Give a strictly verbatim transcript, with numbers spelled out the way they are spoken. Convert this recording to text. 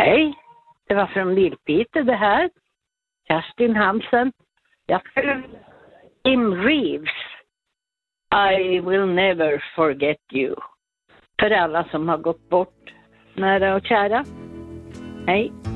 Hej, det var från Lillpite det här. Kerstin Hansen. Jag följer Jim Reeves. I will never forget you. För alla som har gått bort nära och kära. Hej.